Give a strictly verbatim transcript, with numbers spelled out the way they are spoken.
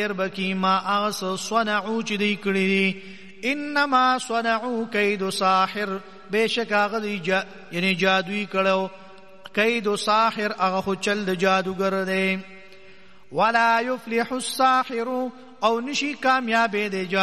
بکی ما اغس صنعو چی دی کری دی انما صنعو کید ساحر بیشک آغا دی جا یعنی جادوی کرو کید ساحر آغا خود چل دی جادوگر دی ولا یفلح الساحر او نشی کامیابی دی